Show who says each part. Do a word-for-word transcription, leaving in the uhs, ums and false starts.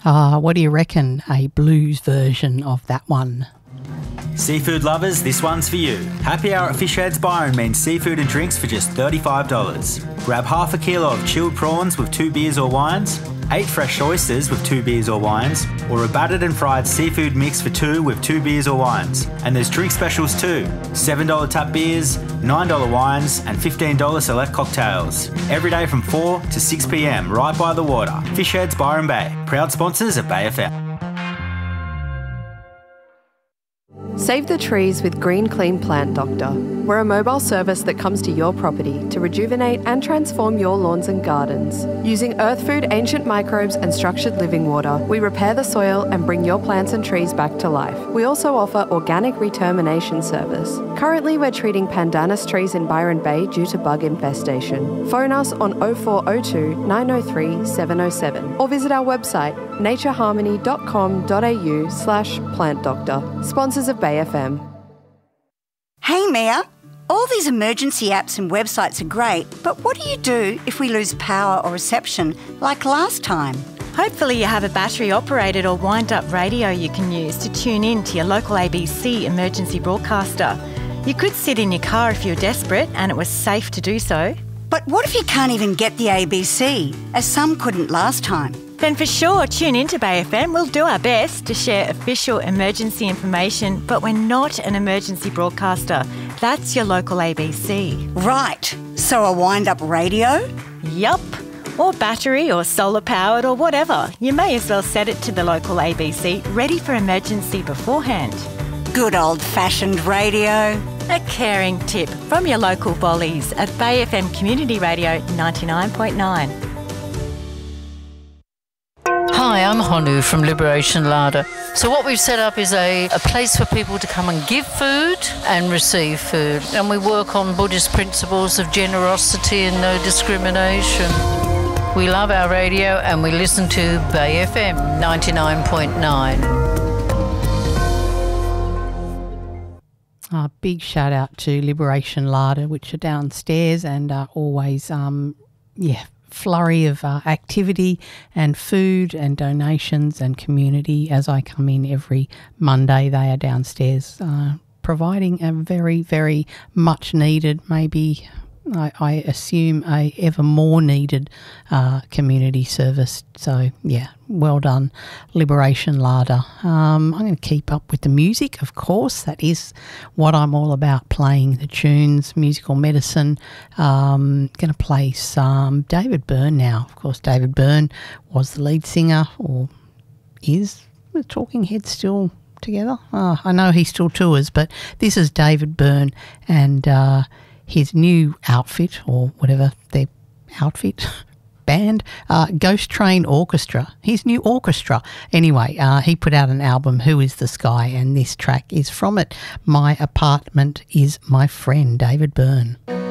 Speaker 1: Uh, what do you reckon? A blues version of that one.
Speaker 2: Seafood lovers, this one's for you. Happy Hour at Fish Heads Byron means seafood and drinks for just thirty-five dollars. Grab half a kilo of chilled prawns with two beers or wines, eight fresh oysters with two beers or wines, or a battered and fried seafood mix for two with two beers or wines. And there's drink specials too. seven dollars tap beers, nine dollars wines and fifteen dollars select cocktails. Every day from four to six p m right by the water. Fish Heads Byron Bay, proud sponsors of Bay F M.
Speaker 3: Save the trees with Green Clean Plant Doctor. We're a mobile service that comes to your property to rejuvenate and transform your lawns and gardens. Using earth food, ancient microbes and structured living water, we repair the soil and bring your plants and trees back to life. We also offer organic retermination service. Currently, we're treating pandanus trees in Byron Bay due to bug infestation. Phone us on oh four oh two, nine oh three, seven oh seven or visit our website natureharmony.com.au slash plant doctor. Sponsors of Bay F M.
Speaker 4: Hey Mia, all these emergency apps and websites are great, but what do you do if we lose power or reception like last time?
Speaker 5: Hopefully you have a battery-operated or wind-up radio you can use to tune in to your local A B C emergency broadcaster. You could sit in your car if you're desperate and it was safe to do so.
Speaker 4: But what if you can't even get the A B C, as some couldn't last time?
Speaker 5: Then for sure, tune in to Bay F M. We'll do our best to share official emergency information, but we're not an emergency broadcaster. That's your local A B C.
Speaker 4: Right. So a wind-up radio?
Speaker 5: Yup. Or battery or solar powered or whatever. You may as well set it to the local A B C, ready for emergency beforehand.
Speaker 4: Good old-fashioned radio.
Speaker 5: A caring tip from your local Bollies at Bay F M Community Radio ninety-nine point nine.
Speaker 6: Hi, I'm Honu from Liberation Larder. So what we've set up is a, a place for people to come and give food and receive food. And we work on Buddhist principles of generosity and no discrimination. We love our radio and we listen to Bay F M ninety-nine point nine.
Speaker 1: A big shout out to Liberation Larder, which are downstairs and are always, um, yeah, flurry of uh, activity and food and donations and community. As I come in every Monday, they are downstairs uh, providing a very, very much needed, maybe I, I assume a ever more needed uh, community service. So yeah, well done, Liberation Larder. Um, I'm going to keep up with the music, of course. That is what I'm all about, playing the tunes, musical medicine. Um, going to play some David Byrne now. Of course, David Byrne was the lead singer, or is the Talking Heads still together? Oh, I know he still tours, but this is David Byrne and uh, his new outfit, or whatever their outfit, band, uh, Ghost Train Orchestra, his new orchestra. Anyway, uh, he put out an album, Who Is the Sky, and this track is from it. My Apartment Is My Friend, David Byrne.